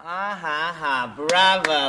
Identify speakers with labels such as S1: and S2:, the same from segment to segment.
S1: Ha. Bravo.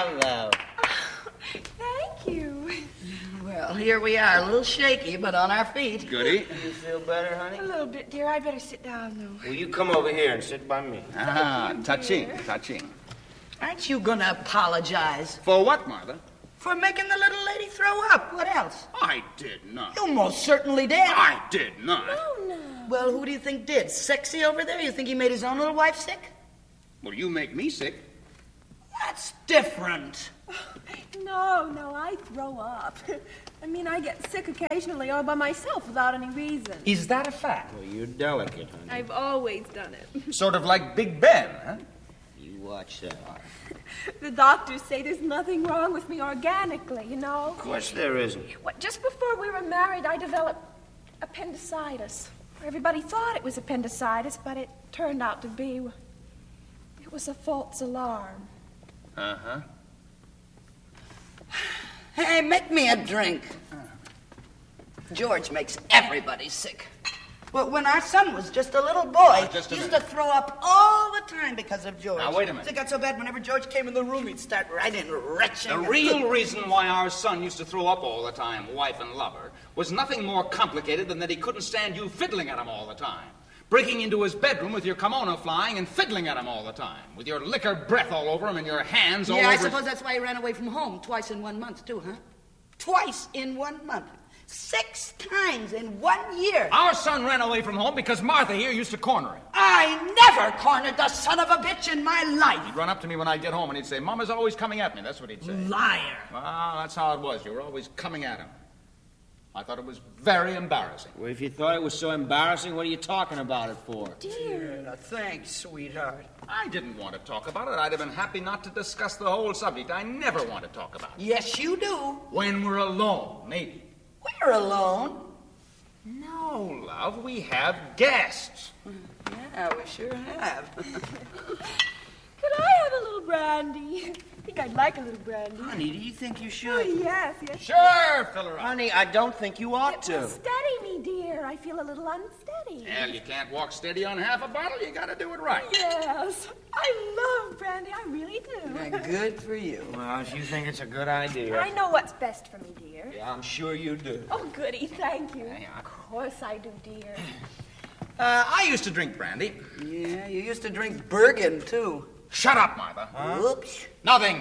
S2: Thank you.
S3: Well, here we are, a little shaky, but on our feet.
S4: Goody.
S1: You feel better, honey?
S2: A little bit, dear. I'd better sit down, though.
S1: Will you come over here and sit by me?
S4: Touching.
S3: Aren't you gonna apologize
S4: For what, Martha?
S3: for making the little lady throw up? What else?
S4: I did not.
S3: You most certainly did.
S4: I did not.
S3: Well, who do you think did? Sexy over there? You think he made his own little wife sick?
S4: Well, you make me sick.
S3: That's different.
S2: No, I throw up. I mean, I get sick occasionally all by myself without any reason.
S4: Is that a fact?
S1: Well, you're delicate, honey.
S2: I've always done it.
S4: Sort of like Big Ben, huh?
S1: You watch that.
S2: The doctors say there's nothing wrong with me organically, you know.
S1: Of course there isn't.
S2: Just before we were married, I developed appendicitis. Everybody thought it was appendicitis, but it turned out to be... It was a false alarm.
S4: Uh-huh.
S3: Hey, make me a drink. George makes everybody sick. Well, when our son was just a little boy,
S4: Just a
S3: he used
S4: minute.
S3: to throw up all the time because of George.
S4: Now, wait a minute.
S3: It got so bad whenever George came in the room, he'd start right in retching.
S4: The real reason why our son used to throw up all the time, wife and lover, was nothing more complicated than that he couldn't stand you fiddling at him all the time. Breaking into his bedroom with your kimono flying and fiddling at him all the time. With your liquor breath all over him and your hands all over...
S3: Yeah, I suppose that's why he ran away from home twice in 1 month, too, huh? Twice in 1 month. 6 times in 1 year.
S4: Our son ran away from home because Martha here used to corner him.
S3: I never cornered the son of a bitch in my life.
S4: He'd run up to me when I'd get home and he'd say, Mama's always coming at me. That's what he'd say.
S3: Liar.
S4: Well, that's how it was. You were always coming at him. I thought it was very embarrassing.
S1: Well, if you thought it was so embarrassing, what are you talking about it for?
S3: Dear. Thanks, sweetheart.
S4: I didn't want to talk about it. I'd have been happy not to discuss the whole subject. I never want to talk about it.
S3: Yes, you do.
S4: When we're alone, maybe.
S3: We're alone.
S4: No, love, we have guests.
S3: Yeah, we sure have.
S2: Could I have a little brandy? I think I'd like a little brandy.
S1: Honey, do you think you
S2: Oh,
S1: should?
S2: yes.
S4: Sure, fill her up.
S1: Honey, I don't think you ought
S2: It will
S1: to.
S2: steady me, dear. I feel a little unsteady.
S4: Well, you can't walk steady on half a bottle. You got to do it right.
S2: Yes. I love brandy. I really do.
S3: Good for you.
S1: Well, if you think it's a good idea.
S2: I know what's best for me, dear.
S1: Yeah, I'm sure you do.
S2: Oh, goody. Thank you.
S4: Yeah.
S2: Of course I do, dear.
S4: I used to drink brandy.
S3: Yeah, you used to drink Bergen, too.
S4: Shut up, Martha.
S3: Whoops.
S4: Nothing.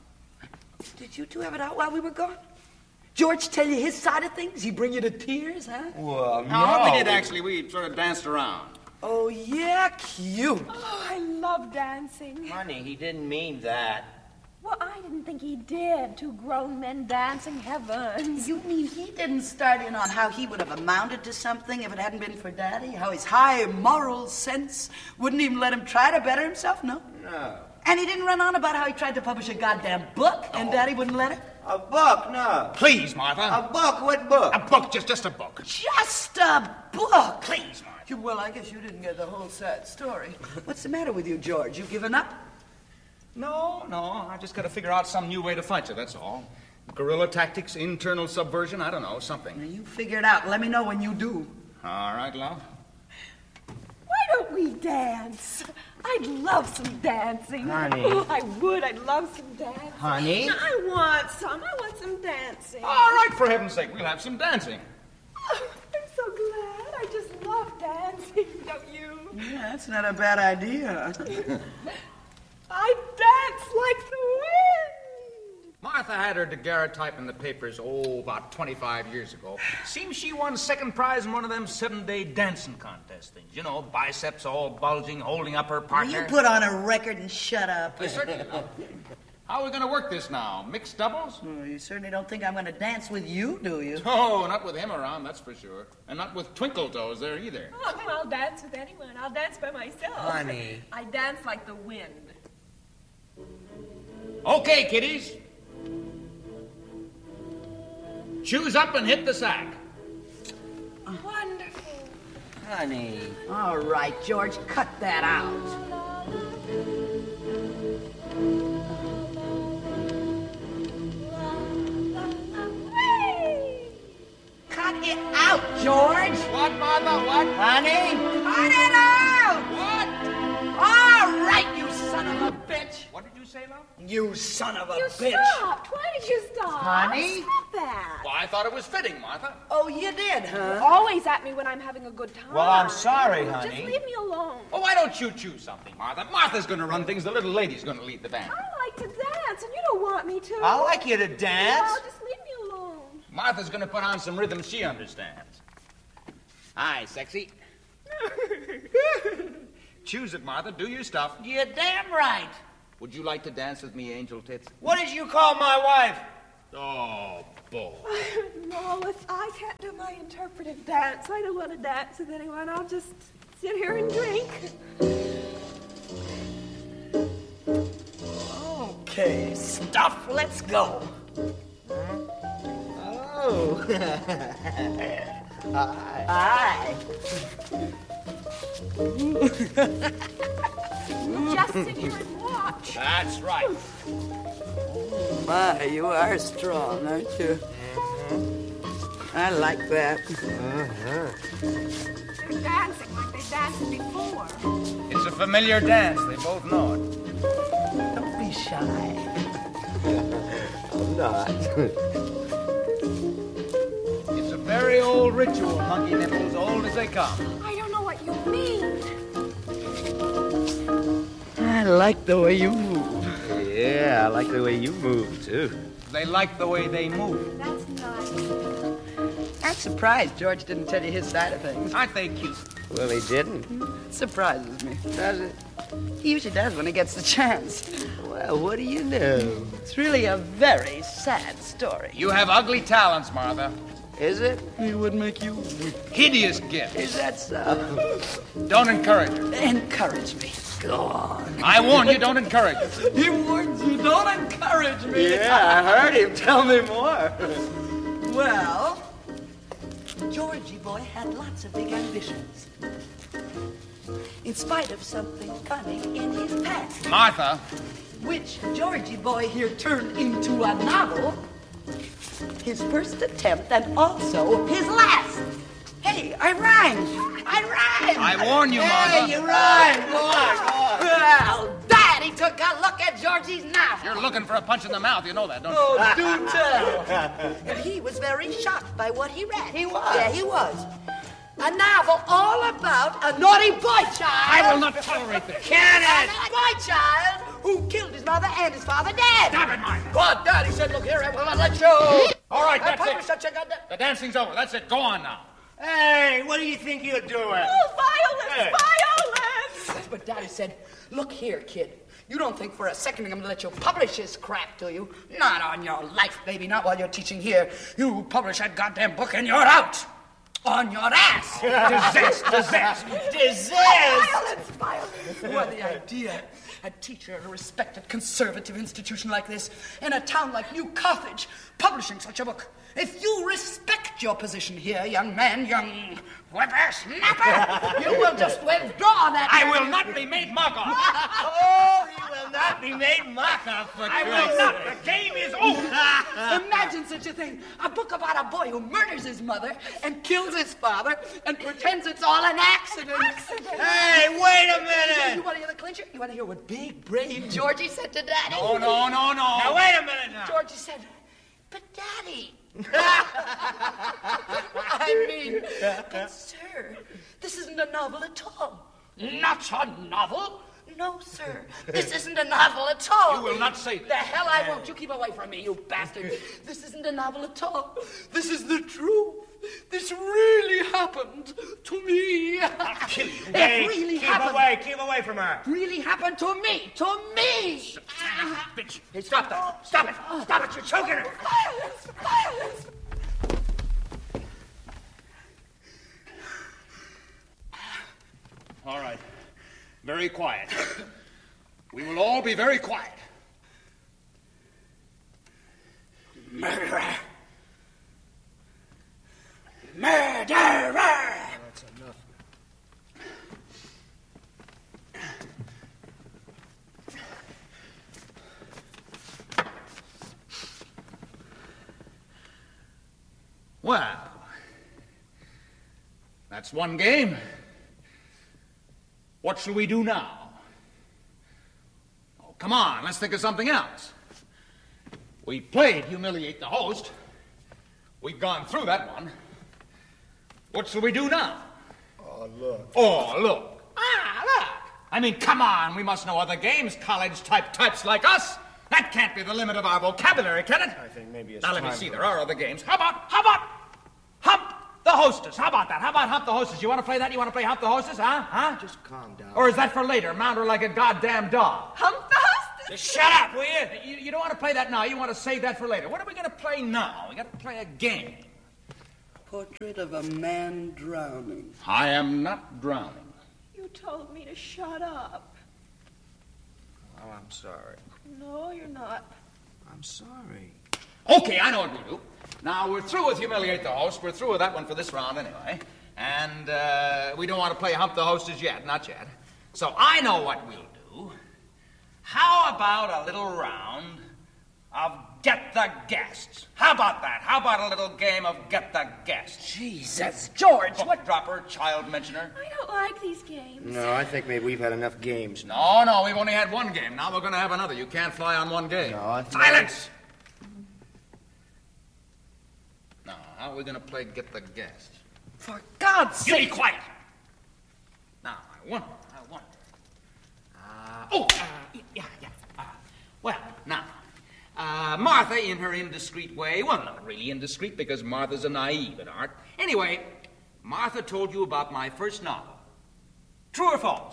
S3: Did you two have it out while we were gone? George tell you his side of things? He bring you to tears, huh?
S1: Well,
S4: No, we did actually. We sort of danced around.
S3: Oh, yeah, cute.
S2: Oh, I love dancing.
S1: Honey, he didn't mean that.
S2: Well, I didn't think he did. 2 grown men dancing, heavens.
S3: You mean he didn't start in on how he would have amounted to something if it hadn't been for Daddy? How his high moral sense wouldn't even let him try to better himself? No.
S1: No.
S3: And he didn't run on about how he tried to publish a goddamn book and Daddy wouldn't let it?
S1: A book? No.
S4: Please, Martha.
S1: A book? What book?
S4: A book, just a book.
S3: Just a book.
S4: Please, Martha.
S3: Well, I guess you didn't get the whole sad story. What's the matter with you, George? You given up?
S4: No. I just got to figure out some new way to fight you, that's all. Guerrilla tactics, internal subversion, I don't know, something.
S3: Now, you figure it out. Let me know when you do.
S4: All right, love.
S2: Why don't we dance? I'd love some dancing.
S1: Honey.
S2: Oh, I would. I'd love some dancing.
S1: Honey?
S2: I want some. I want some dancing.
S4: All right, for heaven's sake, we'll have some dancing.
S2: Oh, I'm so glad. I just love dancing, don't you?
S3: Yeah, that's not a bad idea.
S2: I dance like the wind.
S4: Martha had her daguerreotype in the papers, about 25 years ago. Seems she won second prize in one of them 7-day dancing contest things. You know, biceps all bulging, holding up her
S3: Will
S4: partner.
S3: you put on a record and shut up?
S4: I certainly will. How are we going to work this now? Mixed doubles?
S3: Well, you certainly don't think I'm going to dance with you, do you?
S4: Oh, not with him around, that's for sure. And not with Twinkle Toes there either.
S2: Oh, I'll dance with anyone. I'll dance by myself.
S1: Honey.
S2: I dance like the wind.
S4: Okay, kiddies. Shoes up and hit the sack.
S2: Wonderful.
S1: Honey.
S3: All right, George, cut that out. Cut it out, George.
S4: What, Martha? What?
S1: Honey?
S3: Cut it out.
S4: What?
S3: All right, you son of a bitch.
S4: enough?
S5: You son of a
S2: You
S5: bitch.
S2: stopped. Why did you stop?
S5: Honey?
S2: Stop that.
S4: Well, I thought it was fitting, Martha.
S3: Oh, you did, huh?
S2: Always at me when I'm having a good time.
S1: Well, I'm sorry,
S2: Just
S1: honey.
S2: leave me alone.
S4: Well, why don't you choose something, Martha? Martha's going to run things. The little lady's going to lead the band.
S2: I like to dance, and you don't want me to.
S1: I like you to dance.
S2: Well, just leave me alone.
S4: Martha's going to put on some rhythm she understands. Hi, sexy. Choose it, Martha. Do your stuff.
S5: You're damn right.
S4: Would you like to dance with me, Angel Tits?
S1: What did you call my wife?
S4: Oh, boy.
S2: No, if I can't do my interpretive dance, I don't want to dance with anyone. I'll just sit here and drink.
S3: Okay, stuff. Let's go.
S1: Oh.
S3: Aye.
S2: Just sit here and watch.
S4: That's right.
S3: My, you are strong, aren't you? I like that.
S2: They're dancing like they danced before.
S4: It's a familiar dance. They both know it.
S3: Don't be shy.
S1: I'm not.
S4: It's a very old ritual, Monkey Nipples, old as they come.
S2: I don't know what you mean.
S3: I like the way you move.
S1: Yeah, I like the way you move, too.
S4: They like the way they move.
S2: That's nice.
S3: I'm surprised George didn't tell you his side of things.
S4: Aren't they cute?
S1: Well, he didn't.
S3: It surprises me. Does it? He usually does when he gets the chance.
S1: Well, what do you know?
S3: It's really a very sad story.
S4: You have ugly talents, Martha.
S1: Is it?
S3: He would make you...
S4: Hideous gifts.
S3: Is that so?
S4: Don't encourage her.
S3: Encourage me. Go on.
S4: I warn you, don't encourage her.
S3: He warns you, don't encourage me.
S1: Yeah, I heard him. Tell me more.
S3: Well, Georgie boy had lots of big ambitions. In spite of something funny in his past,
S4: Martha,
S3: which Georgie boy here turned into a novel, his first attempt and also his last. Hey, I rhymed.
S4: I warn you, Martha.
S3: Hey, you rhymed. Go on. Well, Daddy took a look at Georgie's novel.
S4: You're looking for a punch in the mouth. You know that, don't you?
S3: Oh, do tell. And he was very shocked by what he read. He was? Yeah, he was. A novel all about a naughty boy child.
S4: I will not tolerate this.
S3: A naughty boy child who killed his mother and his father dead.
S4: Stop it, Martha.
S3: God, Daddy said, look here, I will not let you.
S4: All right,
S3: I
S4: that's
S3: published
S4: it.
S3: such a goddamn...
S4: The dancing's over. That's it. Go on now.
S1: Hey, what do you think you're doing?
S2: Oh, violence, violence!
S3: But Daddy said, look here, kid. You don't think for a second I'm going to let you publish this crap, do you? Not on your life, baby. Not while you're teaching here. You publish that goddamn book and you're out. On your ass.
S1: Disaster!
S3: Violence. What the idea? A teacher at a respected conservative institution like this, in a town like New Carthage, publishing such a book. If you respect your position here, young man, young whippersnapper, you will just withdraw that.
S4: I will not be made mock of.
S1: Oh, he will not be made mock of, for
S4: I
S1: Christ's
S4: will not.
S1: sake.
S4: The game is over.
S3: Imagine such a thing. A book about a boy who murders his mother and kills his father and pretends it's all an accident.
S1: Hey, wait a
S3: You
S1: minute!
S3: want to hear the clincher? You want to hear what big, brave Georgie said to Daddy?
S4: No.
S1: Now, wait a minute now.
S3: Georgie said, but Daddy. But sir, this isn't a novel at all. Not a novel? No, sir. This isn't a novel at all.
S4: You will not say
S3: The
S4: that.
S3: hell I won't. You keep away from me, you bastard. This isn't a novel at all. This is the truth. This really happened to me.
S4: I'll kill you.
S3: It really happened.
S1: Keep away from her.
S3: Really happened to me. To me.
S4: Bitch.
S1: Hey, stop that. Stop it. Stop it, you're choking her.
S2: Violence, violence!
S4: All right. Very quiet. We will all be very quiet.
S3: Murderer. Murderer.
S1: That's enough.
S4: Well, that's one game. What shall we do now? come on, let's think of something else. We played Humiliate the Host. We've gone through that one. What shall we do now?
S6: Oh, look.
S4: Oh, look. Look. I mean, come on, we must know other games, college-type types like us. That can't be the limit of our vocabulary, can it?
S6: I think maybe it's
S4: Now, let me
S6: time
S4: see,
S6: for-
S4: there are other games. How about Hump the Hostess? How about that? How about Hump the Hostess? You want to play that? You want to play Hump the Hostess, huh?
S6: Just calm down.
S4: Or is that for later? Mount her like a goddamn dog.
S2: Hump the hostess!
S4: Just shut up, will you? You don't want to play that now. You want to save that for later. What are we going to play now? We got to play a game.
S3: Portrait of a man drowning.
S4: I am not drowning.
S2: You told me to shut up.
S6: Oh, I'm sorry.
S2: No, you're not.
S6: I'm sorry.
S4: Okay, I know what we'll do. Now, we're through with Humiliate the Host. We're through with that one for this round anyway. And we don't want to play Hump the Hostess yet. Not yet. So I know what we'll do. How about a little round of Get the Guests? How about that? How about a little game of Get the Guests?
S3: Jesus, George,
S4: Book dropper, child mentioner.
S2: I don't like these games.
S6: No, I think maybe we've had enough games.
S4: No, we've only had one game. Now we're going to have another. You can't fly on one game.
S6: No, I think-
S4: Silence! Now, how are we going to play Get the Guests?
S3: for God's
S4: You be
S3: sake.
S4: quiet! Now, I wonder. Well, now, Martha, in her indiscreet way, well, not really indiscreet because Martha's a naive at heart. Anyway, Martha told you about my first novel. True or false?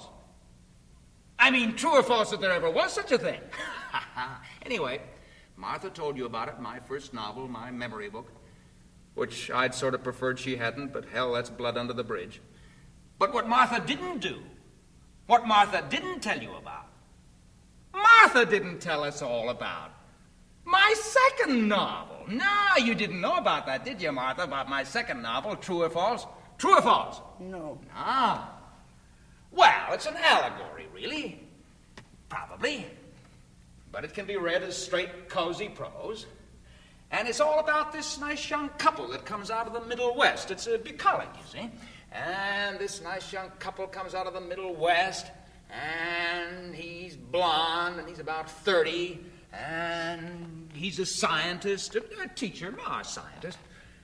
S4: I mean, true or false that there ever was such a thing? Anyway, Martha told you about it, my first novel, my memory book, which I'd sort of preferred she hadn't, but hell, that's blood under the bridge. But what Martha didn't do, what Martha didn't tell you about, Martha didn't tell us all about my second novel. No, you didn't know about that, did you, Martha, about my second novel, True or False? True or false?
S3: No.
S4: Ah. Well, it's an allegory, really. Probably. But it can be read as straight, cozy prose. And it's all about this nice young couple that comes out of the Middle West. It's bucolic, you see. And this nice young couple comes out of the Middle West, and he's blonde, and he's about 30, and he's a scientist, a teacher, a scientist.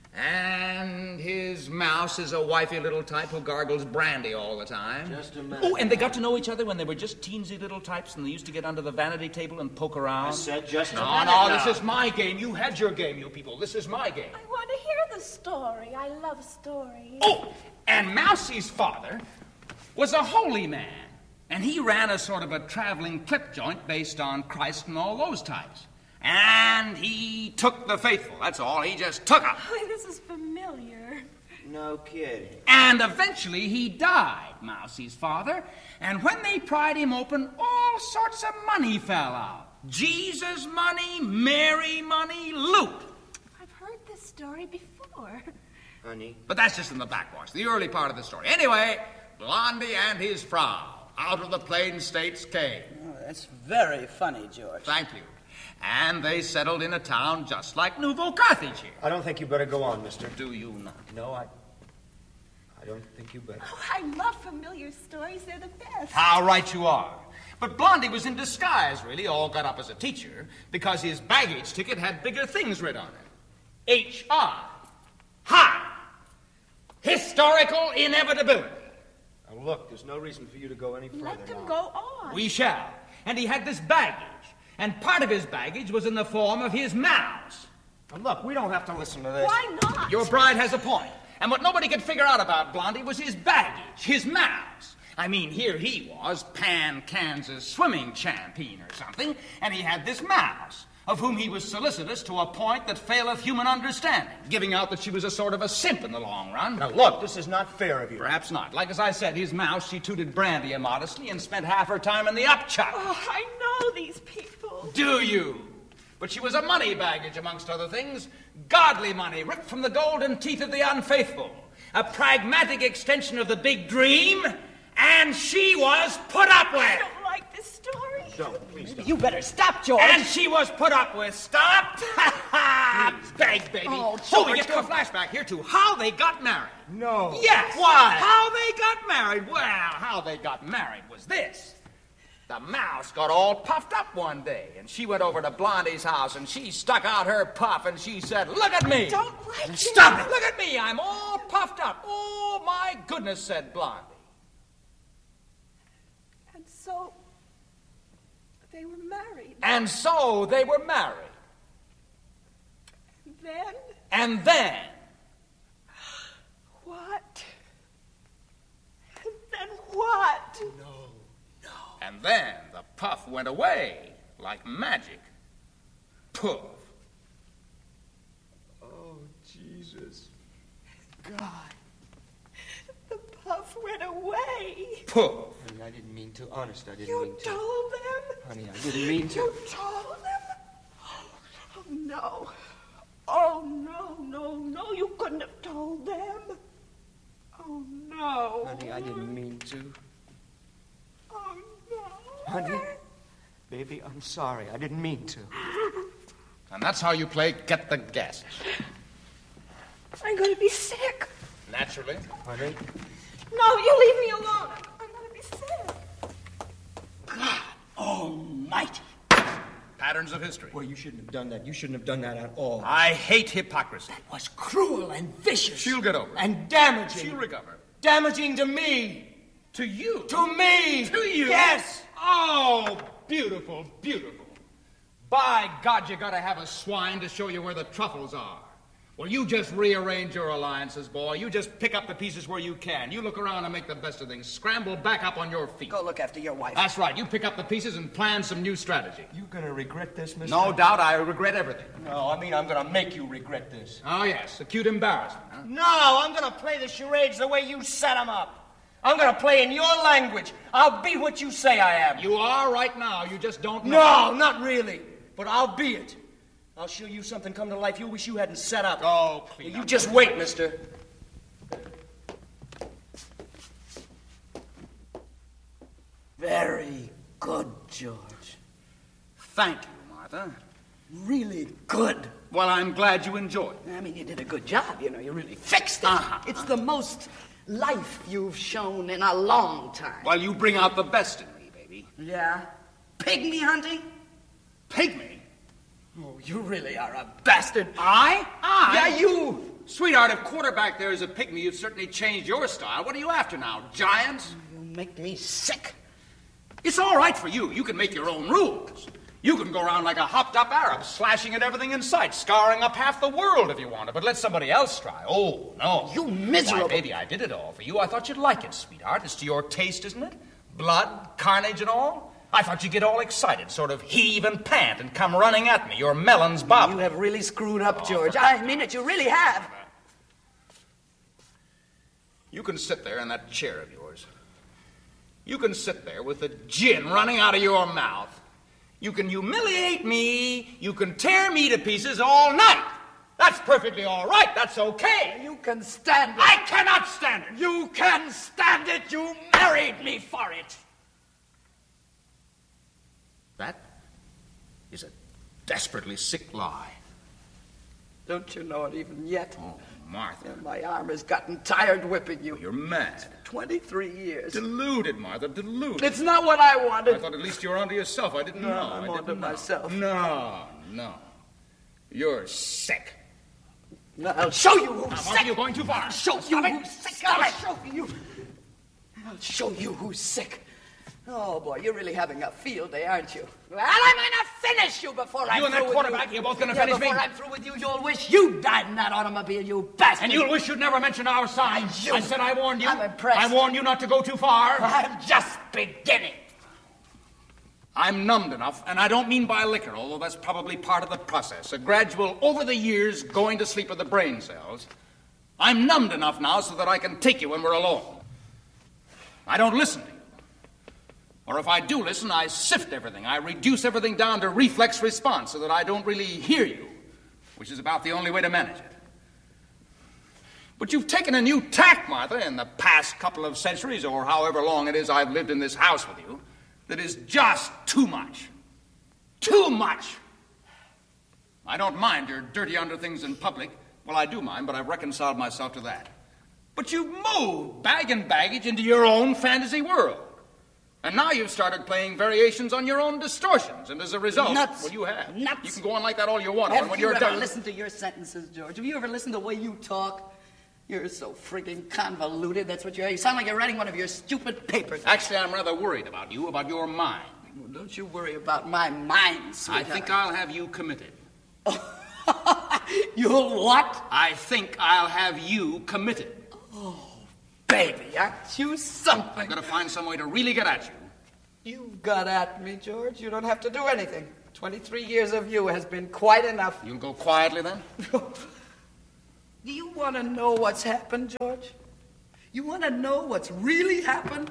S4: And his mouse is a wifey little type who gargles brandy all the time.
S6: Just a minute.
S4: Oh, and they got to know each other when they were just teensy little types, and they used to get under the vanity table and poke around.
S6: I said just a
S4: No,
S6: minute
S4: no,
S6: now.
S4: this is my game. You had your game, you people. This is my game.
S2: I want to hear the story. I love stories.
S4: Oh, and Mousie's father was a holy man, and he ran a sort of a traveling clip joint based on Christ and all those types. And he took the faithful, that's all. He just took them.
S2: Oh, this is familiar.
S6: No kidding.
S4: And eventually he died, Mousie's father. And when they pried him open, all sorts of money fell out. Jesus money, Mary money, loot.
S2: I've heard this story before.
S6: Honey.
S4: But that's just in the backwash, the early part of the story. Anyway, Blondie and his Frau out of the Plain States came.
S3: Oh, that's very funny, George.
S4: Thank you. And they settled in a town just like Nouveau Carthage here.
S6: I don't think you better go on, mister.
S4: Do you not?
S6: No, I don't think you better.
S2: Oh, I love familiar stories. They're the best.
S4: How right you are. But Blondie was in disguise, really, all got up as a teacher, because his baggage ticket had bigger things written on it. H.R. High. Historical inevitability.
S6: Now, look, there's no reason for you to go any further
S2: Let them
S6: now.
S2: go on.
S4: We shall. And he had this baggage. And part of his baggage was in the form of his mouse.
S6: Now, look, we don't have to listen to this.
S2: Why not?
S4: Your bride has a point. And what nobody could figure out about Blondie was his baggage, his mouse. I mean, here he was, Pan, Kansas swimming champion or something, and he had this mouse, of whom he was solicitous to a point that faileth human understanding, giving out that she was a sort of a simp in the long run.
S6: Now, look, this is not fair of you.
S4: Perhaps not. Like as I said, his mouse, she tooted brandy immodestly and spent half her time in the upchuck.
S2: Oh, I know these people.
S4: Do you? But she was a money baggage, amongst other things. Godly money, ripped from the golden teeth of the unfaithful. A pragmatic extension of the big dream, and she was put up
S2: I
S4: with.
S2: don't like this story.
S6: Don't, please don't.
S3: You better stop, George.
S4: And she was put up with. Stop! Beg, baby.
S3: Oh,
S4: we
S3: George,
S4: get to a flashback here to how they got married.
S6: No.
S4: Yes.
S6: Why?
S4: How they got married. Well, how they got married was this. The mouse got all puffed up one day, and she went over to Blondie's house, and she stuck out her puff, and she said, "Look at me!"
S2: Don't like it.
S4: Stop it! Look at me! I'm all puffed up. Oh, my goodness, said Blondie.
S2: And so they were married.
S4: And so they were married.
S2: Then
S4: And then,
S2: what? And then what?
S4: and then the puff went away like magic. Puff.
S6: Oh, Jesus.
S2: God. The puff went away.
S4: Puff.
S6: Honey, I didn't mean to. Honest, I didn't
S2: You
S6: mean to.
S2: told them?
S6: Honey, I didn't mean to.
S2: You told them? Oh, no. Oh, no, you couldn't have told them. Oh, no.
S6: Honey, I didn't mean to.
S2: Oh, no.
S6: Honey, baby, I'm sorry. I didn't mean to.
S4: And that's how you play Get the Guess.
S2: I'm going to be sick.
S4: Naturally.
S6: Honey?
S2: No, you leave me alone. I'm going to be sick.
S3: God almighty.
S4: Patterns of history.
S6: Well, you shouldn't have done that. You shouldn't have done that at all.
S4: I hate hypocrisy.
S3: Was cruel and vicious.
S4: She'll get over it.
S6: And damaging.
S4: She'll recover.
S6: Damaging to me.
S4: To you.
S6: To me.
S4: To you?
S6: Yes.
S4: Oh, beautiful, beautiful. By God, you gotta have a swine to show you where the truffles are. Well, you just rearrange your alliances, boy. You just pick up the pieces where you can. You look around and make the best of things. Scramble back up on your feet.
S3: Go look after your wife.
S4: That's right. You pick up the pieces and plan some new strategy.
S6: You gonna regret this, Mr.
S4: No doubt I regret everything.
S6: No, I mean I'm gonna make you regret this.
S4: Oh, yes. Acute embarrassment, huh?
S6: No, I'm gonna play the charades the way you set them up. I'm gonna play in your language. I'll be what you say I am.
S4: You are right now. You just don't know.
S6: No, not really. But I'll be it. I'll show you something come to life you wish you hadn't set up.
S4: Oh, please.
S6: You just wait, mister.
S3: Very good, George.
S4: Thank you, Martha.
S3: Really good.
S4: Well, I'm glad you enjoyed it.
S3: I mean, you did a good job, you know. You really fixed it. It's the most life you've shown in a long time.
S4: Well, you bring out the best in me, baby.
S3: Yeah? Pygmy hunting?
S4: Pygmy?
S3: Oh, you really are a bastard.
S4: I?
S3: Yeah, you.
S4: Sweetheart, if quarterback there is a pygmy, you've certainly changed your style. What are you after now, giants?
S3: You make me sick.
S4: It's all right for you. You can make your own rules. You can go around like a hopped-up Arab, slashing at everything in sight, scarring up half the world if you want to, but let somebody else try. Oh, no.
S3: You miserable...
S4: Why, baby, I did it all for you. I thought you'd like it, sweetheart. It's to your taste, isn't it? Blood, carnage, and all. I thought you'd get all excited, sort of heave and pant and come running at me, your melons bobbing.
S3: You have really screwed up, George. I mean it, you really have.
S4: You can sit there in that chair of yours. You can sit there with the gin running out of your mouth. You can humiliate me. You can tear me to pieces all night. That's perfectly all right. That's okay.
S3: You can stand it.
S4: I cannot stand it.
S3: You can stand it. You married me for it.
S4: That is a desperately sick lie.
S3: Don't you know it even yet?
S4: Oh, Martha.
S3: My arm has gotten tired whipping you.
S4: You're mad.
S3: 23 years.
S4: Deluded, Martha, deluded.
S3: It's not what I wanted.
S4: I thought at least you were onto yourself. I didn't know.
S3: I'm
S4: I
S3: onto
S4: didn't know.
S3: myself.
S4: No. You're sick.
S3: I'll show you who's
S4: Now,
S3: sick.
S4: Martha, you're going too far.
S3: I'll show you who's sick. I'll show you who's sick. Oh, boy, you're really having a field day, aren't you? Well, I'm going to finish you before I'm
S4: You and
S3: through
S4: that
S3: with
S4: quarterback, you're both going to finish me?
S3: Before I'm through with you, you'll wish you died in that automobile, you bastard.
S4: And you'll wish you'd never mentioned our sign.
S3: You.
S4: I said I warned you.
S3: I'm impressed.
S4: I warned you not to go too far.
S3: I'm just beginning.
S4: I'm numbed enough, and I don't mean by liquor, although that's probably part of the process. A gradual, over the years, going to sleep of the brain cells. I'm numbed enough now so that I can take you when we're alone. I don't listen to you. Or if I do listen, I sift everything. I reduce everything down to reflex response so that I don't really hear you, which is about the only way to manage it. But you've taken a new tack, Martha, in the past couple of centuries, or however long it is I've lived in this house with you, that is just too much. Too much. I don't mind your dirty underthings in public. Well, I do mind, but I've reconciled myself to that. But you've moved bag and baggage into your own fantasy world. And now you've started playing variations on your own distortions, and as a result,
S3: Nuts.
S4: well, you have.
S3: Nuts.
S4: You can go on like that all you want,
S3: Have
S4: and when
S3: you
S4: you're
S3: ever
S4: done...
S3: listened to your sentences, George? Have you ever listened to the way you talk? You're so friggin' convoluted. That's what you are. You sound like you're writing one of your stupid papers.
S4: Actually, I'm rather worried about you, about your mind.
S3: Well, don't you worry about my mind, sweetheart.
S4: I think I'll have you committed.
S3: You'll what?
S4: I think I'll have you committed.
S3: Baby, aren't you something?
S4: I'm going to find some way to really get at you.
S3: You've got at me, George. You don't have to do anything. 23 years of you has been quite enough.
S4: You'll go quietly then?
S3: Do you want to know what's happened, George? You want to know what's really happened?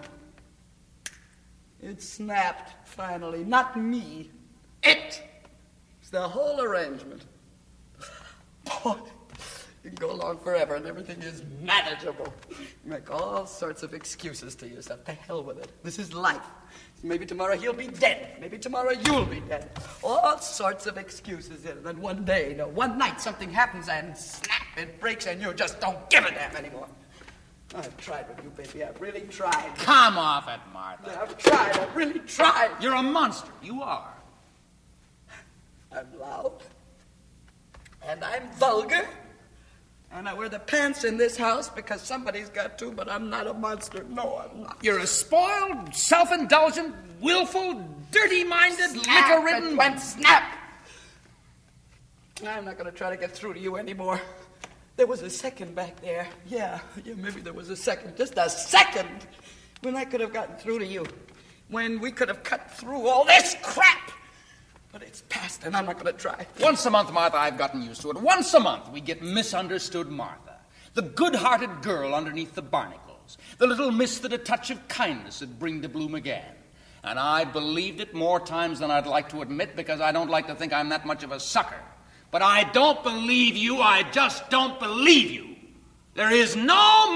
S3: It snapped, finally. Not me. It. It's the whole arrangement. Boy, you can go along forever and everything is manageable. You make all sorts of excuses to yourself. To hell with it. This is life. Maybe tomorrow he'll be dead. Maybe tomorrow you'll be dead. All sorts of excuses. And then one day, one night, something happens and snap, it breaks and you just don't give a damn anymore. I've tried with you, baby. I've really tried.
S4: Come off it, Martha.
S3: I've tried. I've really tried.
S4: You're a monster. You are.
S3: I'm loud. And I'm vulgar. And I wear the pants in this house because somebody's got to, but I'm not a monster. No, I'm not.
S4: You're a spoiled, self-indulgent, willful, dirty-minded,
S3: Snap,
S4: liquor-ridden...
S3: it went snap. I'm not going to try to get through to you anymore. There was a second back there. Yeah, maybe there was a second. Just a second when I could have gotten through to you. When we could have cut through all this crap. But it's past, and I'm not going to try.
S4: Once a month, Martha, I've gotten used to it. Once a month, we get misunderstood Martha. The good-hearted girl underneath the barnacles. The little miss that a touch of kindness would bring to bloom again. And I believed it more times than I'd like to admit because I don't like to think I'm that much of a sucker. But I don't believe you. I just don't believe you. There is no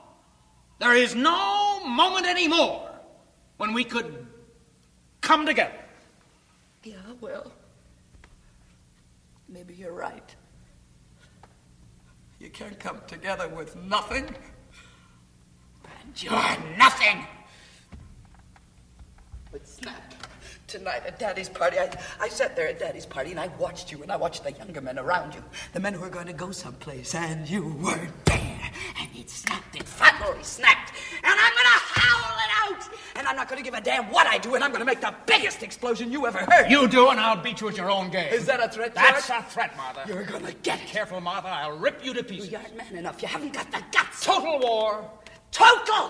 S4: moment anymore when we could come together.
S3: Yeah, well, maybe you're right. You can't come together with nothing. And you're nothing. But snap. Tonight at Daddy's party, I sat there at Daddy's party and I watched you and I watched the younger men around you. The men who were going to go someplace and you weren't there. And it snapped, it finally snapped. And I'm going to howl it out. And I'm not going to give a damn what I do and I'm going to make the biggest explosion you ever heard.
S4: You do and I'll beat you at your own game.
S3: Is that a threat, George?
S4: That's a threat, Martha.
S3: You're going to get it.
S4: Careful, Martha. I'll rip you to pieces.
S3: You aren't man enough. You haven't got the guts.
S4: Total war.
S3: Total!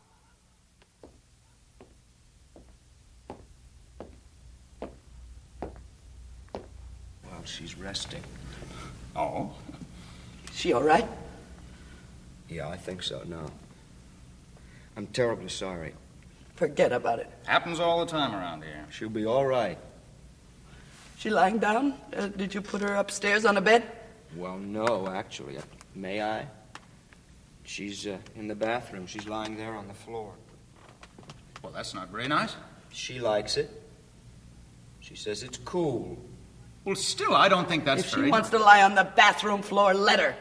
S5: Well, she's resting.
S4: Oh?
S3: Is she all right?
S5: Yeah, I think so, no. I'm terribly sorry.
S3: Forget about it.
S4: Happens all the time around here.
S5: She'll be all right.
S3: She lying down? Did you put her upstairs on a bed?
S5: Well, no, actually. May I? She's in the bathroom. She's lying there on the floor.
S4: Well, that's not very nice.
S5: She likes it. She says it's cool.
S4: Well, still, I don't think that's
S3: If she
S4: very...
S3: wants to lie on the bathroom floor, let her.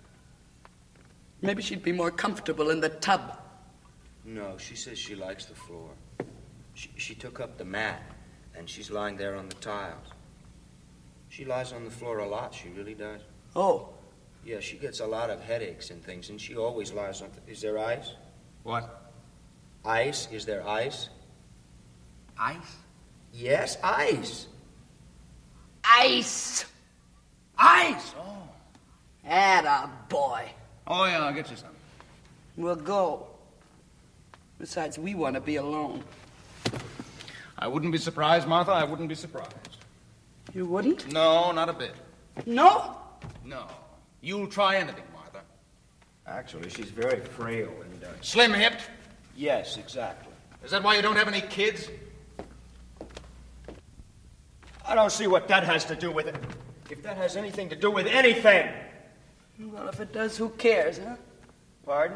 S3: Maybe she'd be more comfortable in the tub.
S5: No, she says she likes the floor. She took up the mat, and she's lying there on the tiles. She lies on the floor a lot, she really does.
S3: Oh.
S5: Yeah, she gets a lot of headaches and things, and she always lies on... Is there ice?
S4: What?
S5: Ice? Is there ice?
S4: Ice?
S5: Yes, ice.
S3: Ice!
S4: Ice! Oh.
S3: Atta boy.
S4: Oh, yeah, I'll get you some.
S3: We'll go. Besides, we want to be alone.
S4: I wouldn't be surprised, Martha. I wouldn't be surprised.
S3: You wouldn't?
S4: No, not a bit.
S3: No?
S4: No. You'll try anything, Martha.
S5: Actually, she's very frail and...
S4: Slim-hipped?
S5: Yes, exactly.
S4: Is that why you don't have any kids?
S6: I don't see what that has to do with it. If that has anything to do with anything.
S3: Well, if it does, who cares, huh?
S5: Pardon?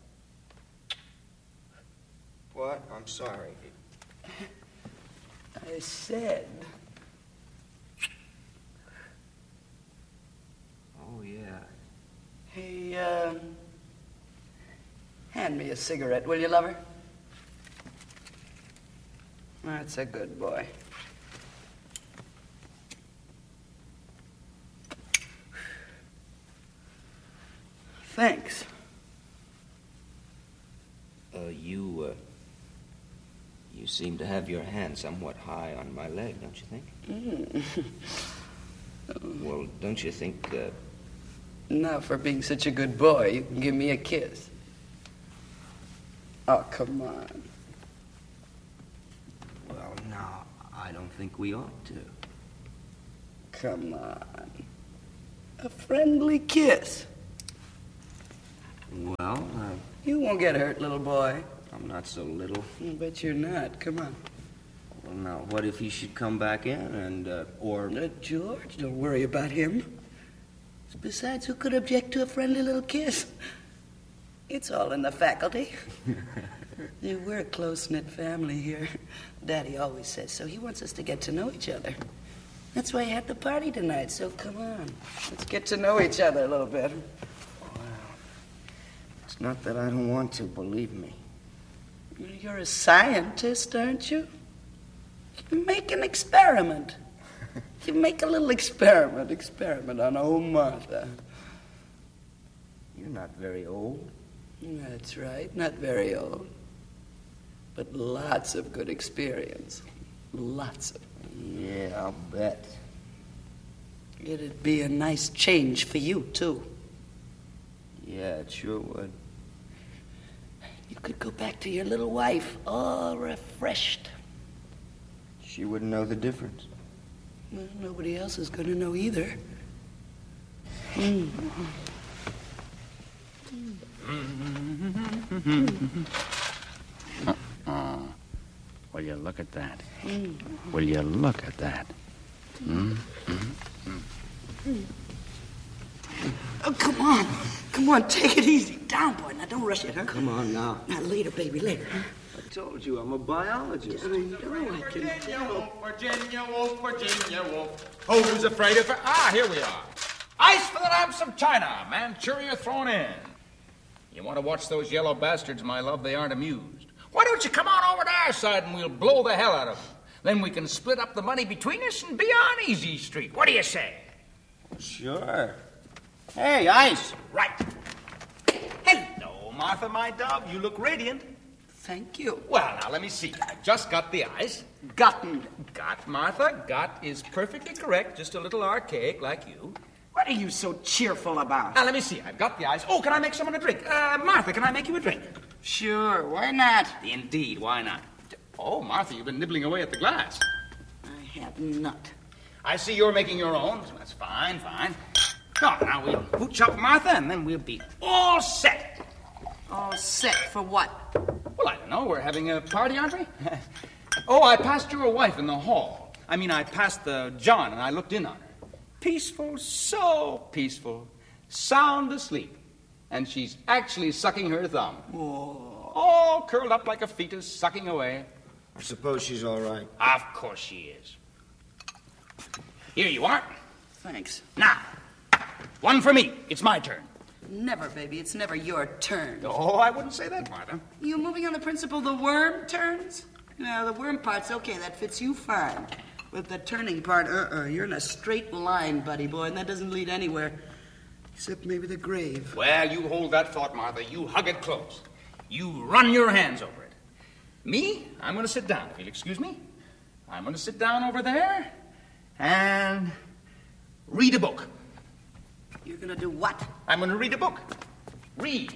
S5: What? I'm sorry.
S3: I said...
S5: Oh, yeah.
S3: Hey, hand me a cigarette, will you, lover? That's a good boy. Thanks.
S5: You seem to have your hand somewhat high on my leg, don't you think? Well, don't you think,
S3: Now, for being such a good boy, you can give me a kiss. Oh, come on.
S5: Well, no, I don't think we ought to.
S3: Come on. A friendly kiss.
S5: Well,
S3: You won't get hurt, little boy.
S5: I'm not so little.
S3: I bet you're not. Come on.
S5: Well, now, what if he should come back in and,
S3: George, don't worry about him. Besides, who could object to a friendly little kiss? It's all in the faculty. We're a close-knit family here. Daddy always says so. He wants us to get to know each other. That's why he had the party tonight, so come on. Let's get to know each other a little bit.
S5: It's not that I don't want to, believe me.
S3: You're a scientist, aren't you? You make an experiment. You make a little experiment on old Martha.
S5: You're not very old.
S3: That's right, not very old. But lots of good experience. Lots of it.
S5: Yeah, I'll bet.
S3: It'd be a nice change for you, too.
S5: Yeah, it sure would.
S3: You could go back to your little wife, all refreshed.
S5: She wouldn't know the difference.
S3: Well, nobody else is going to know either.
S4: Will you look at that? Will you look at that?
S3: Oh, come on. Come on, take it easy. Down, boy. Now, don't rush it, huh?
S5: Come on now.
S3: Now, later, baby, later.
S5: I told you, I'm a biologist.
S3: I know I can tell.
S4: Virginia Wolf, Virginia Wolf. Oh, who's afraid of her? Ah, here we are. Ice for the lamps of China. Manchuria thrown in. You want to watch those yellow bastards, my love? They aren't amused. Why don't you come on over to our side and we'll blow the hell out of them? Then we can split up the money between us and be on Easy Street. What do you say?
S5: Sure. Hey, Ice.
S4: Right. Hello, Martha, my dove. You look radiant.
S3: Thank you.
S4: Well, now, let me see. I've just got the ice.
S3: Gotten.
S4: Got, Martha. Got is perfectly correct. Just a little archaic like you.
S3: What are you so cheerful about?
S4: Now, let me see. I've got the ice. Oh, can I make someone a drink? Martha, can I make you a drink?
S3: Sure, why not?
S4: Indeed, why not? Oh, Martha, you've been nibbling away at the glass.
S3: I have not.
S4: I see you're making your own. That's fine, fine. Oh, now we'll hooch up Martha, and then we'll be all set.
S3: All set for what?
S4: Well, I don't know. We're having a party, aren't we? Oh, I passed your wife in the hall. I mean, I passed the John, and I looked in on her. Peaceful, so peaceful. Sound asleep. And she's actually sucking her thumb.
S3: Oh.
S4: All curled up like a fetus, sucking away.
S5: I suppose she's all right.
S4: Of course she is. Here you are.
S3: Thanks.
S4: Now, one for me. It's my turn.
S3: Never, baby. It's never your turn.
S4: Oh, I wouldn't say that, Martha.
S3: You moving on the principle the worm turns? No, the worm part's okay. That fits you fine. But the turning part, you're in a straight line, buddy boy, and that doesn't lead anywhere. Except maybe the grave.
S4: Well, you hold that thought, Martha. You hug it close. You run your hands over it. Me, I'm going to sit down, if you'll excuse me. I'm going to sit down over there and read a book.
S3: You're gonna do what?
S4: I'm going to read a book. Read.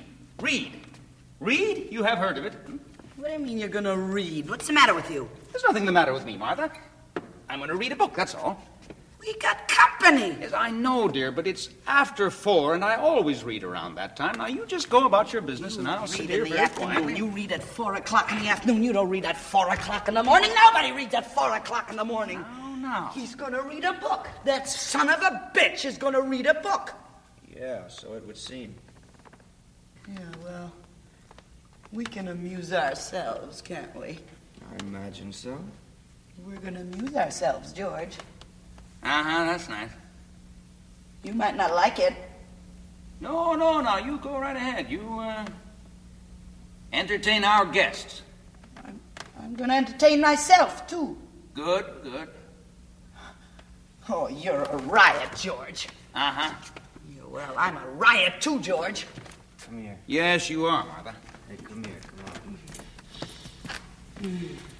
S4: Read? You have heard of it.
S3: What do you mean you're gonna read? What's the matter with you?
S4: There's nothing the matter with me, Martha. I'm going to read a book, that's all.
S3: We got company.
S4: Yes, I know, dear, but it's after 4, and I always read around that time. Now, you just go about your business, and I'll sit
S3: Read
S4: here
S3: in the
S4: very
S3: afternoon.
S4: quietly.
S3: You read at 4 o'clock in the afternoon. You don't read at 4 o'clock in the morning. Nobody reads at 4 o'clock in the morning.
S4: No.
S3: He's gonna read a book. That son of a bitch is gonna read a book.
S5: Yeah, so it would seem.
S3: Yeah, well, we can amuse ourselves, can't we?
S5: I imagine so.
S3: We're gonna amuse ourselves, George.
S4: Uh-huh, that's nice.
S3: You might not like it.
S4: No, you go right ahead. You, entertain our guests.
S3: I'm going to entertain myself, too.
S4: Good, good.
S3: Oh, you're a riot, George.
S4: Uh-huh.
S3: Yeah, well, I'm a riot, too, George.
S5: Come here.
S4: Yes, you are, Martha.
S5: Hey, come here, come on.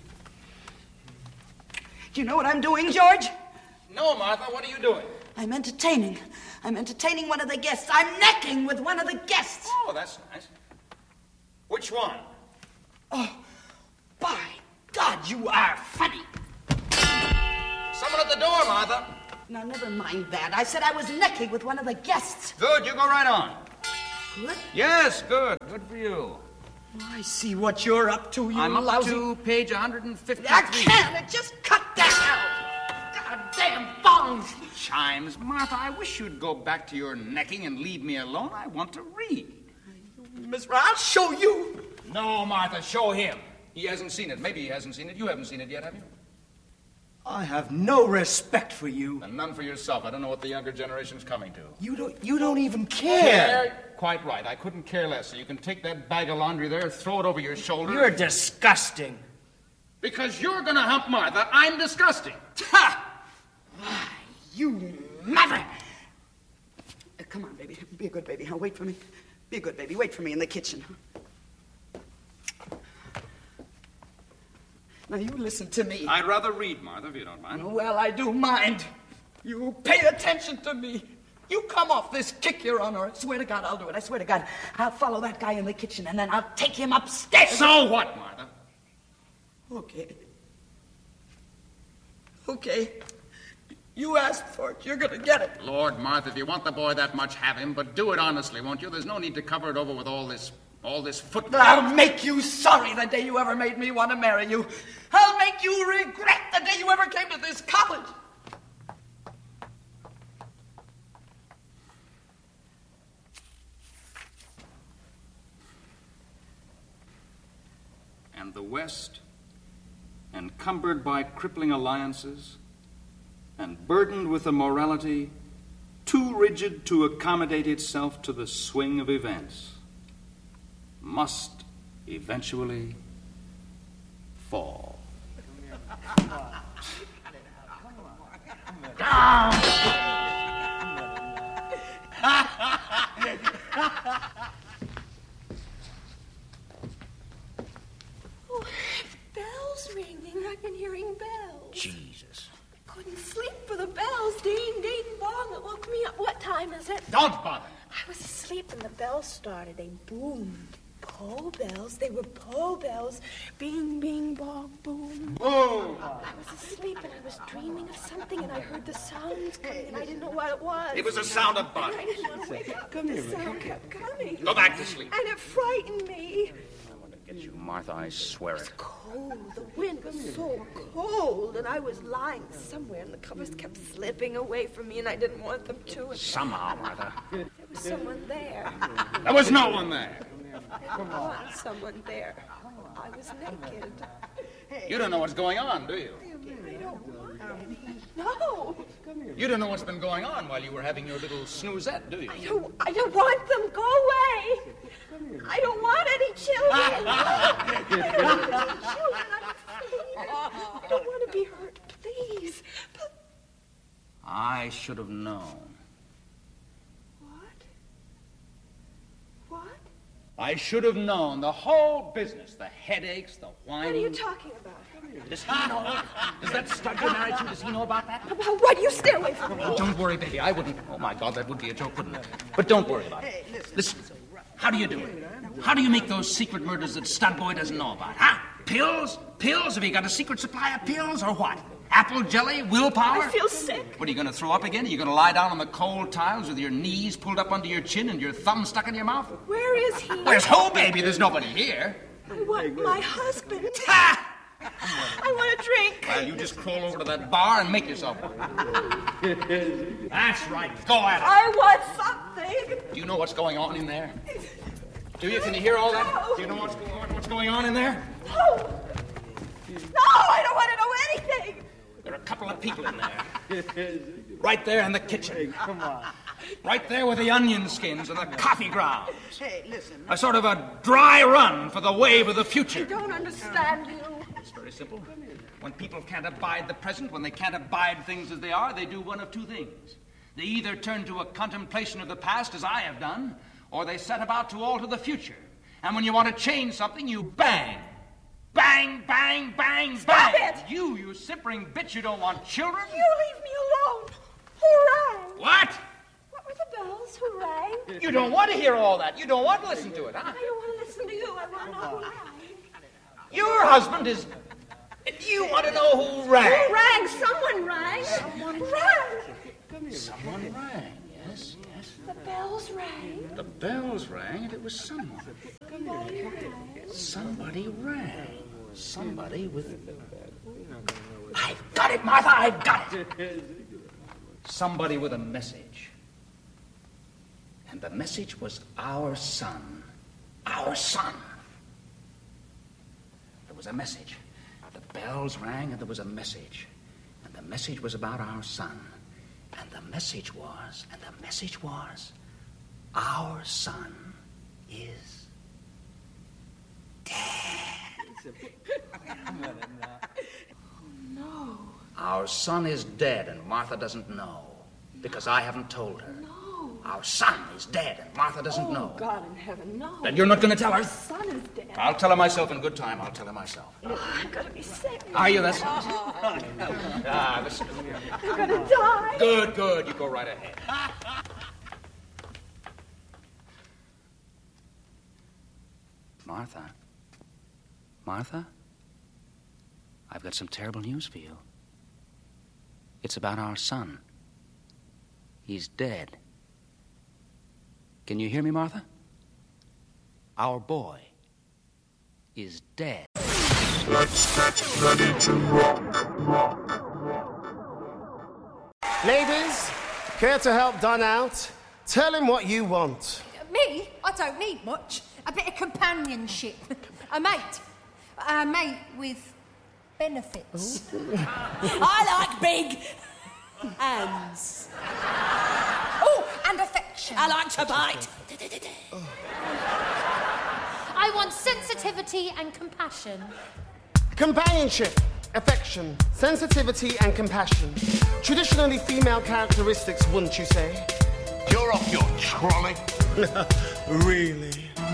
S3: Do you know what I'm doing, George?
S4: No, Martha, what are you doing?
S3: I'm entertaining. I'm entertaining one of the guests. I'm necking with one of the guests.
S4: Oh, that's nice. Which one?
S3: Oh, by God, you are funny.
S4: Someone at the door, Martha.
S3: Now, never mind that. I said I was necking with one of the guests.
S4: Good, you go right on.
S3: Good?
S4: Yes, good. Good for you.
S3: I see what you're up to, you
S4: I'm up
S3: lousy...
S4: to page 153.
S3: I can't. Just cut that out. Goddamn bongs.
S4: Chimes. Martha, I wish you'd go back to your necking and leave me alone. I want to read.
S3: Miss Ra, I'll show you.
S4: No, Martha, show him. He hasn't seen it. Maybe he hasn't seen it. You haven't seen it yet, have you?
S6: I have no respect for you.
S4: And none for yourself. I don't know what the younger generation's coming to.
S6: You don't even care.
S4: Quite right. I couldn't care less. So you can take that bag of laundry there, throw it over your shoulder.
S6: You're disgusting.
S4: Because you're gonna hump Martha, I'm disgusting. Ha!
S3: You mother. Come on, baby. Be a good baby. Huh? Wait for me. Be a good baby. Wait for me in the kitchen. Now, you listen to me.
S4: I'd rather read, Martha, if you don't mind.
S3: Well, I do mind. You pay attention to me. You come off this kick you're on, or I swear to God, I'll do it. I swear to God, I'll follow that guy in the kitchen, and then I'll take him upstairs.
S4: So what, Martha?
S3: Okay. Okay. You asked for it. You're gonna get it.
S4: Lord, Martha, if you want the boy that much, have him, but do it honestly, won't you? There's no need to cover it over with all this football.
S3: I'll make you sorry the day you ever made me want to marry you. I'll make you regret the day you ever came to this college.
S4: And the West, encumbered by crippling alliances and burdened with a morality too rigid to accommodate itself to the swing of events, must eventually fall.
S2: Oh, bells ringing. I've been hearing bells.
S4: Jesus.
S2: I couldn't sleep for the bells. Ding, ding, bong. It woke me up. What time is it?
S4: Don't bother.
S2: I was asleep and the bells started. They boomed. Pole bells. They were pole bells. Bing, bing, bong, boom.
S4: Boom.
S2: I was asleep and I was dreaming of something and I heard the sounds coming and I didn't know what it was.
S4: It was a sound of
S2: And
S4: bodies.
S2: I didn't want to wake up. The sound kept coming.
S4: Go back to sleep.
S2: And it frightened me.
S4: I want to get you, Martha, I swear it.
S2: Cold. The wind was so cold, and I was lying somewhere, and the covers kept slipping away from me, and I didn't want them to. And
S4: Somehow, Martha.
S2: there was someone there.
S4: There was no one there.
S2: There was someone there. I was naked.
S4: You don't know what's going on, do you?
S2: I don't want any. No.
S4: You don't know what's been going on while you were having your little snoozette, do you?
S2: I don't want them. Go away. I don't want any children. I don't want any children. I'm afraid. I don't want to be hurt. Please.
S4: I should have known.
S2: What?
S4: I should have known the whole business, the headaches, the whining.
S2: What are you talking about?
S4: Does he know? Does that stud you're married to, does he know about that?
S2: About what? You stay away from me.
S4: Don't worry, baby. I wouldn't. Oh, my God, that would be a joke, wouldn't it? But don't worry about it. Listen, how do you do it? How do you make those secret murders that Stud Boy doesn't know about, huh? Pills? Pills? Have you got a secret supply of pills, or what? Apple jelly? Willpower?
S2: I feel sick.
S4: What, are you going to throw up again? Are you going to lie down on the cold tiles with your knees pulled up under your chin and your thumb stuck in your mouth?
S2: Where is he?
S4: Where's who, baby? There's nobody here.
S2: I want my husband.
S4: Ha!
S2: I want a drink.
S4: Well, you just crawl over to that bar and make yourself one. That's right. Go at it.
S2: I want something.
S4: Do you know what's going on in there? Do you? Can you hear all that? Do you know what's going on in there?
S2: No. No, I don't want to know anything.
S4: There are a couple of people in there. Right there in the kitchen.
S6: Come on.
S4: Right there with the onion skins and the coffee grounds.
S3: Hey, listen.
S4: A sort of a dry run for the wave of the
S2: I
S4: future.
S2: don't understand you.
S4: very simple. When people can't abide the present, when they can't abide things as they are, they do one of two things. They either turn to a contemplation of the past, as I have done, or they set about to alter the future. And when you want to change something, you bang. Bang, bang, bang,
S2: Stop
S4: bang.
S2: it!
S4: You simpering bitch, you don't want children?
S2: You leave me alone. Who rang?
S4: What?
S2: What were the bells? Who rang?
S4: You don't want to hear all that. You don't want to listen to it, huh?
S2: I don't want to listen to you. I want to know who rang.
S4: Your husband is... You want to know who rang?
S2: Who rang? Someone rang. Someone rang.
S4: Someone rang, yes, yes.
S2: The bells rang.
S4: The bells rang and it was someone. Somebody rang. Somebody with... I've got it, Martha, I've got it. Somebody with a message. And the message was our son. Our son. There was a message. The bells rang and there was a message. And the message was about our son. And the message was, our son is dead.
S2: No.
S4: Our son is dead and Martha doesn't know. Because I haven't told her.
S2: No.
S4: Our son is dead and Martha doesn't know.
S2: Oh, God in heaven, no.
S4: Then you're not going to tell her?
S2: My son is dead.
S4: I'll tell her myself in good time. I'll tell her myself.
S2: I'm going to be sick.
S4: Are you? Listen. Listen.
S2: I'm going to die.
S4: Good, good. You go right ahead. Martha? Martha? I've got some terrible news for you. It's about our son. He's dead. Can you hear me, Martha? Our boy is dead.
S7: Let's get ready to rock.
S8: Ladies, care to help Don out? Tell him what you want.
S9: Me? I don't need much. A bit of companionship. A mate. A mate with benefits.
S10: I like big hands.
S9: Oh, and affection.
S10: I like to bite.
S11: I want sensitivity and compassion.
S8: Companionship, affection, sensitivity and compassion. Traditionally female characteristics, wouldn't you say?
S7: You're off your trolley.
S8: Really?